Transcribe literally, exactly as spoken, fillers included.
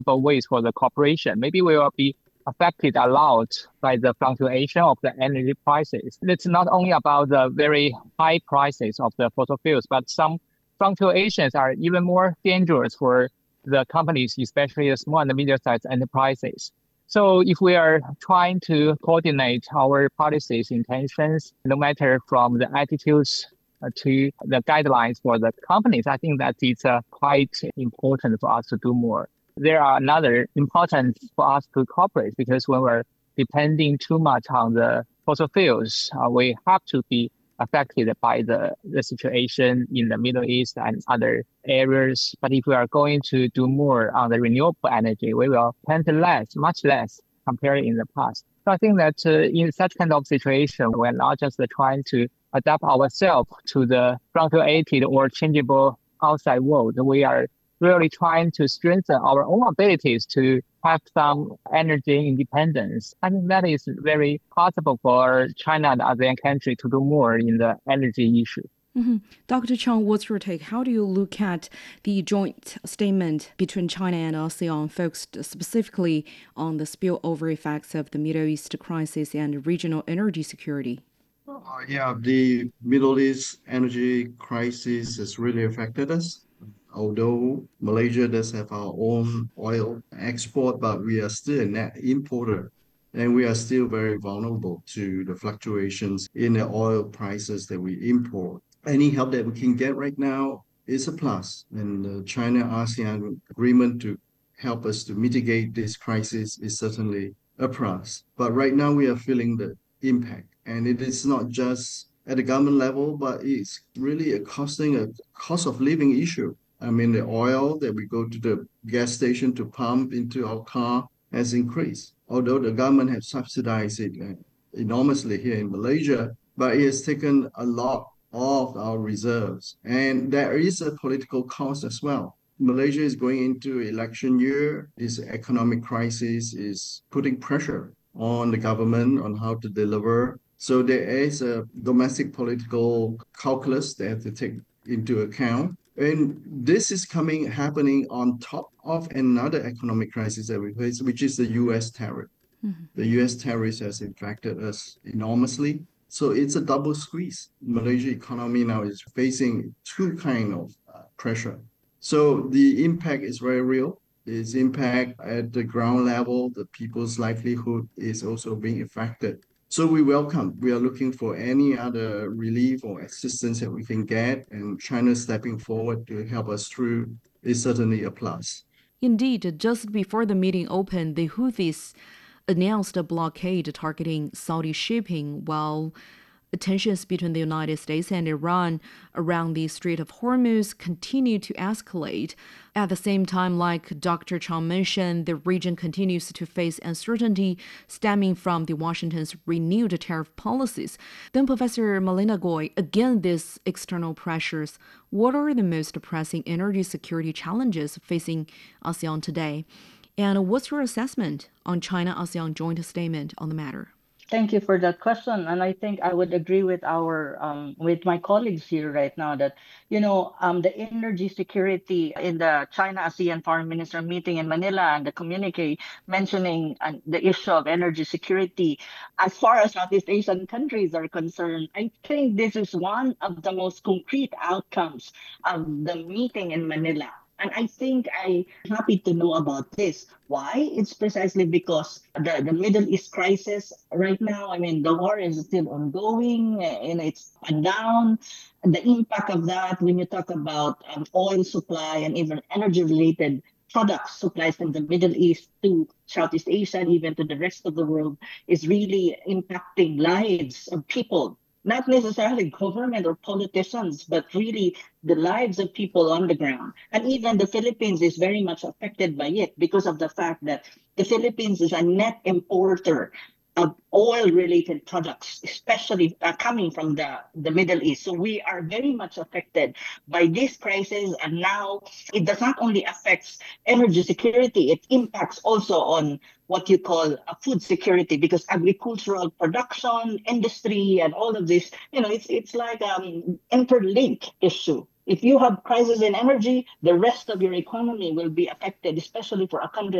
both ways for the corporation. Maybe we will be affected a lot by the fluctuation of the energy prices. It's not only about the very high prices of the fossil fuels, but some fluctuations are even more dangerous for the companies, especially the small and medium-sized enterprises. So if we are trying to coordinate our policies intentions, no matter from the attitudes uh, to the guidelines for the companies, I think that it's uh, quite important for us to do more. There are another important for us to cooperate because when we're depending too much on the fossil fuels, uh, we have to be affected by the, the situation in the Middle East and other areas. But if we are going to do more on the renewable energy, we will spend less, much less compared in the past. So I think that uh, in such kind of situation, we're not just uh, trying to adapt ourselves to the fluctuated or changeable outside world. We are really trying to strengthen our own abilities to have some energy independence. I think that is very possible for China and ASEAN countries to do more in the energy issue. Mm-hmm. Doctor Chang, what's your take? How do you look at the joint statement between China and ASEAN focused specifically on the spillover effects of the Middle East crisis and regional energy security? Uh, yeah, the Middle East energy crisis has really affected us. Although Malaysia does have our own oil export, but we are still a net importer. And we are still very vulnerable to the fluctuations in the oil prices that we import. Any help that we can get right now is a plus. And the China ASEAN agreement to help us to mitigate this crisis is certainly a plus. But right now we are feeling the impact. And it is not just at the government level, but it's really a costing a cost of living issue. I mean, the oil that we go to the gas station to pump into our car has increased. Although the government has subsidized it uh, enormously here in Malaysia, but it has taken a lot of our reserves. And there is a political cost as well. Malaysia is going into election year. This economic crisis is putting pressure on the government on how to deliver. So there is a domestic political calculus they have to take into account. And this is coming happening on top of another economic crisis that we face, which is the U S tariff. Mm-hmm. The U S tariff has impacted us enormously. So it's a double squeeze. Malaysia economy now is facing two kind of uh, pressure. So the impact is very real. Its impact at the ground level, the people's livelihood is also being affected. So we welcome, we are looking for any other relief or assistance that we can get, and China stepping forward to help us through is certainly a plus. Indeed, just before the meeting opened, the Houthis announced a blockade targeting Saudi shipping, while tensions between the United States and Iran around the Strait of Hormuz continue to escalate. At the same time, like Doctor Chang mentioned, the region continues to face uncertainty stemming from the Washington's renewed tariff policies. Then, Professor Melinda Goy, again, these external pressures, what are the most pressing energy security challenges facing ASEAN today? And what's your assessment on China-ASEAN joint statement on the matter? Thank you for that question, and I think I would agree with our um, with my colleagues here right now that you know um, the energy security in the China ASEAN Foreign Minister meeting in Manila and the communique mentioning uh, the issue of energy security as far as Southeast Asian countries are concerned. I think this is one of the most concrete outcomes of the meeting in Manila. And I think I'm happy to know about this. Why? It's precisely because the, the Middle East crisis right now, I mean, the war is still ongoing and it's up and down. And the impact of that, when you talk about um, oil supply and even energy-related products supplies from the Middle East to Southeast Asia and even to the rest of the world, is really impacting lives of people. Not necessarily government or politicians, but really the lives of people on the ground. And even the Philippines is very much affected by it because of the fact that the Philippines is a net importer of oil-related products, especially uh, coming from the, the Middle East. So we are very much affected by this crisis. And now it does not only affect energy security, it impacts also on what you call a food security, because agricultural production, industry, and all of this, you know, it's it's like an interlinked issue. If you have crisis in energy, the rest of your economy will be affected, especially for a country